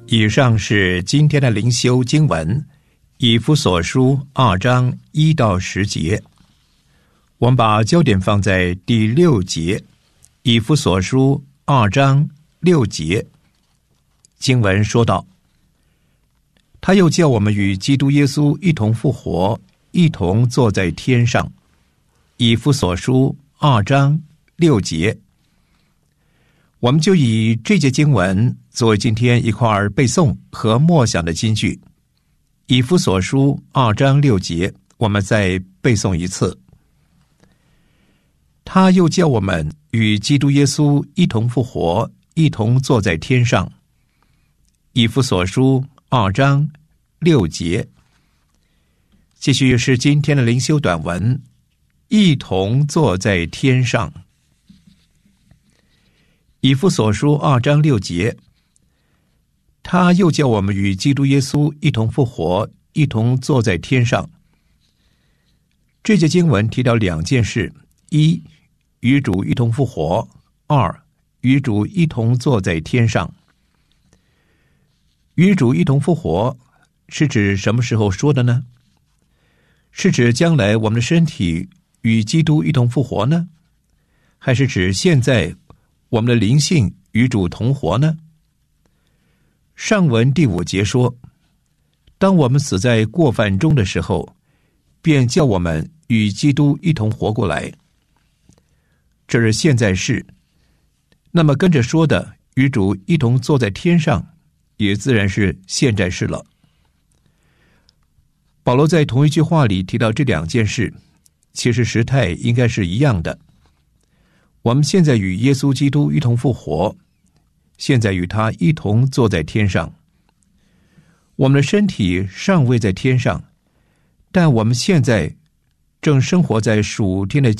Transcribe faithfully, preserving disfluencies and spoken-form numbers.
以上是今天的灵修经文，以弗所书二章一到十节。我们把焦点放在第六节，以弗所书二章六节。经文说道：他又叫我们与基督耶稣一同复活，一同坐在天上。以弗所书二章六节。我们就以这节经文作为今天一块儿背诵和默想的金句。以弗所书二章六节，我们再背诵一次。他又叫我们与基督耶稣一同复活，一同坐在天上。以弗所书二章六节。继续是今天的灵修短文，一同坐在天上。以弗所书二章六节，他又叫我们与基督耶稣一同复活，一同坐在天上。这节经文提到两件事：一，与主一同复活；二，与主一同坐在天上。与主一同复活是指什么时候说的呢？是指将来我们的身体与基督一同复活呢？还是指现在我们的灵性与主同活呢？上文第五节说，当我们死在过犯中的时候，便叫我们与基督一同活过来。这是现在式。那么跟着说的与主一同坐在天上，也自然是现在式了。保罗在同一句话里提到这两件事，其实时态应该是一样的。我们现在与耶稣基督一同复活，现在与他一同坐在天上。我们的身体尚未在天上，但我们现在正生活在属天的